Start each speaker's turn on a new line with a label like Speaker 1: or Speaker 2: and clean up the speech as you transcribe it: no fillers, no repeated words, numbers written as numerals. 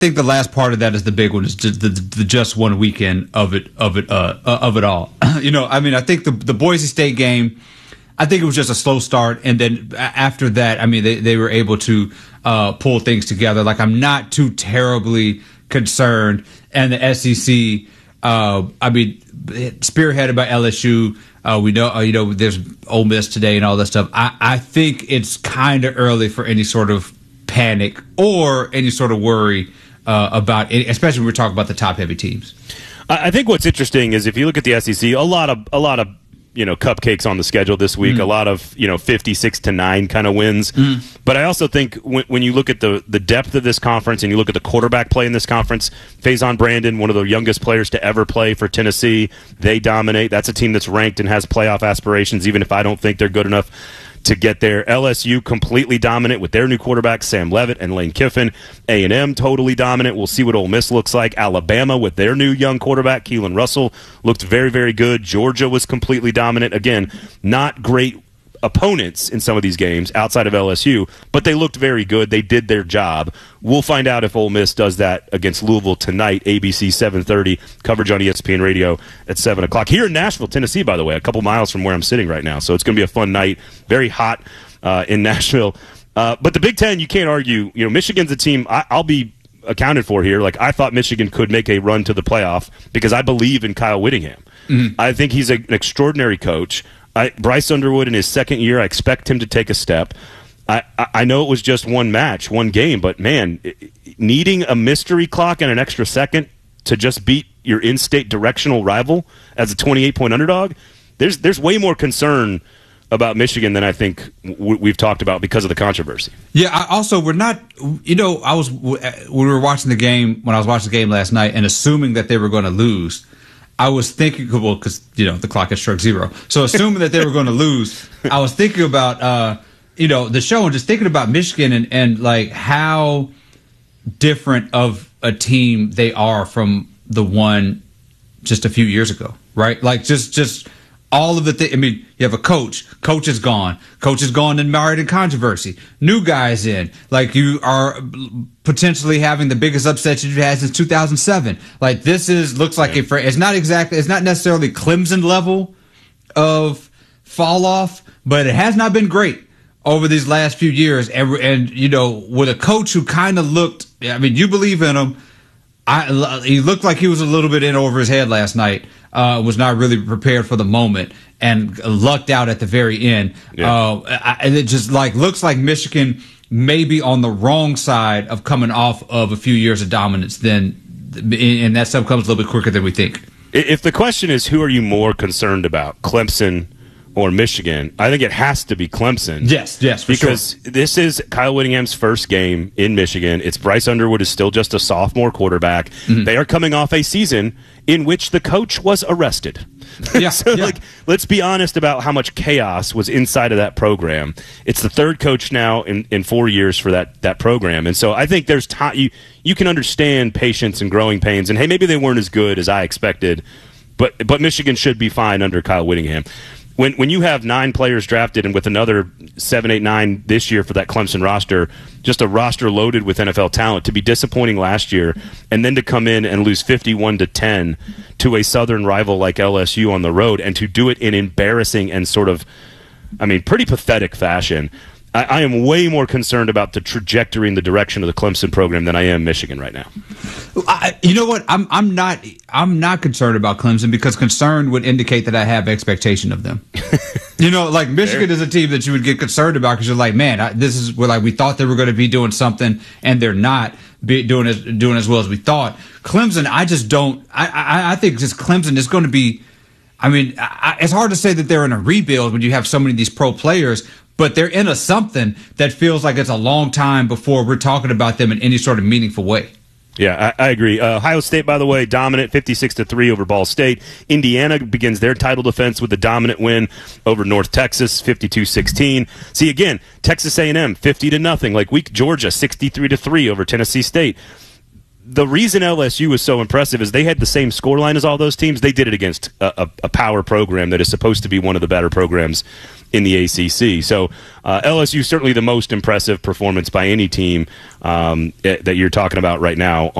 Speaker 1: think the last part of that is the big one. Is just the just one weekend of it all. I think the Boise State game, I think it was just a slow start, and then after that, they were able to pull things together. Like, I'm not too terribly concerned, and the SEC, spearheaded by LSU. We know, there's Ole Miss today and all that stuff. I think it's kind of early for any sort of panic or any sort of worry about it, especially when we're talking about the top heavy teams.
Speaker 2: I think what's interesting is if you look at the SEC, a lot of cupcakes on the schedule this week, a lot of 56-9 kind of wins. But I also think when you look at the depth of this conference and you look at the quarterback play in this conference, Faison Brandon, one of the youngest players to ever play for Tennessee, they dominate. That's a team that's ranked and has playoff aspirations, even if I don't think they're good enough to get there. LSU completely dominant with their new quarterbacks, Sam Leavitt and Lane Kiffin. A&M totally dominant. We'll see what Ole Miss looks like. Alabama with their new young quarterback, Keelan Russell, looked very, very good. Georgia was completely dominant. Again, not great opponents in some of these games outside of LSU, but they looked very good. They did their job. We'll find out if Ole Miss does that against Louisville tonight, ABC 7:30, coverage on ESPN Radio at 7 o'clock. Here in Nashville, Tennessee, by the way, a couple miles from where I'm sitting right now, so it's going to be a fun night. Very hot in Nashville. But the Big Ten, you can't argue. Michigan's a team I'll be accounted for here. Like, I thought Michigan could make a run to the playoff because I believe in Kyle Whittingham. I think he's an extraordinary coach. Bryce Underwood in his second year, I expect him to take a step. I know it was just one match, one game, but man, needing a mystery clock and an extra second to just beat your in-state directional rival as a 28-point underdog, there's way more concern about Michigan than I think we've talked about because of the controversy.
Speaker 1: Yeah, we're not, when we were watching the game, when I was watching the game last night and assuming that they were going to lose, I was thinking, because the clock had struck zero. So assuming that they were going to lose, I was thinking about the show and just thinking about Michigan and like how different of a team they are from the one just a few years ago, right? Like just all of the things. You have a coach. Coach is gone. Coach is gone and married in controversy. New guys in. Like, you are potentially having the biggest upset you've had since 2007. Like, this looks like it's not necessarily Clemson level of fall off, but it has not been great over these last few years. And with a coach who kind of looked, you believe in him. He looked like he was a little bit in over his head last night. Was not really prepared for the moment and lucked out at the very end. Yeah. And it just looks like Michigan may be on the wrong side of coming off of a few years of dominance. And that stuff comes a little bit quicker than we think.
Speaker 2: If the question is who are you more concerned about, Clemson or Michigan, I think it has to be Clemson.
Speaker 1: Yes, for sure.
Speaker 2: Because this is Kyle Whittingham's first game in Michigan. It's Bryce Underwood is still just a sophomore quarterback. Mm-hmm. They are coming off a season in which the coach was arrested.
Speaker 1: Yeah,
Speaker 2: let's be honest about how much chaos was inside of that program. It's the third coach now in 4 years for that program. And so I think there's time. You can understand patience and growing pains. And, hey, maybe they weren't as good as I expected, but Michigan should be fine under Kyle Whittingham. When you have 9 players drafted and with another 7, 8, 9 this year for that Clemson roster, just a roster loaded with NFL talent, to be disappointing last year and then to come in and lose 51-10 to a Southern rival like LSU on the road and to do it in embarrassing and sort of, pretty pathetic fashion. I am way more concerned about the trajectory and the direction of the Clemson program than I am Michigan right now.
Speaker 1: You know what? I'm not concerned about Clemson because concern would indicate that I have expectation of them. Michigan is a team that you would get concerned about because you're like, man, this is where we thought they were going to be doing something and they're not doing as well as we thought. Clemson, I just don't. I think just Clemson is going to be. It's hard to say that they're in a rebuild when you have so many of these pro players. But they're in something that feels like it's a long time before we're talking about them in any sort of meaningful way.
Speaker 2: Yeah, I agree. Ohio State, by the way, dominant 56-3 over Ball State. Indiana begins their title defense with a dominant win over North Texas, 52-16. See, again, Texas A&M, 50-0. Georgia, 63-3 over Tennessee State. The reason LSU was so impressive is they had the same scoreline as all those teams. They did it against a power program that is supposed to be one of the better programs in the ACC. So LSU certainly the most impressive performance by any team that you're talking about right now